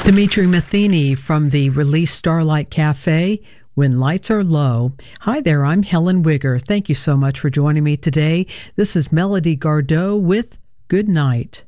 Dimitri Matheny from the release Starlight Cafe, When Lights Are Low. Hi there, I'm Helen Wigger. Thank you so much for joining me today. This is Melody Gardot with Good Night.